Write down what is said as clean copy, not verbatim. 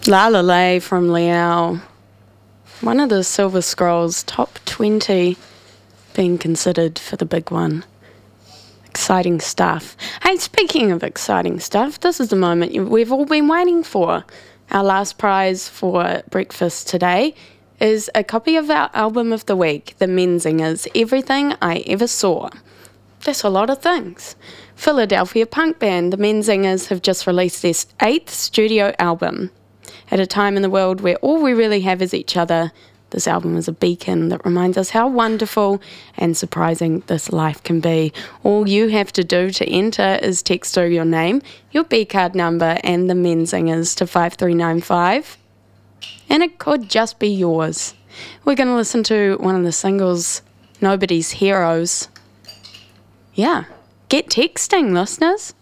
La La La from Liao. One of the Silver Scrolls top 20 being considered for the big one. Exciting stuff. Hey, speaking of exciting stuff, this is the moment we've all been waiting for. Our last prize for breakfast today is a copy of our album of the week, The Menzingers, Everything I Ever Saw. That's a lot of things. Philadelphia punk band The Menzingers have just released their 8th studio album. At a time in the world where all we really have is each other, this album is a beacon that reminds us how wonderful and surprising this life can be. All you have to do to enter is text through your name, your B-card number and The Menzingers to 5395, and it could just be yours. We're going to listen to one of the singles, Nobody's Heroes. Yeah, get texting, listeners.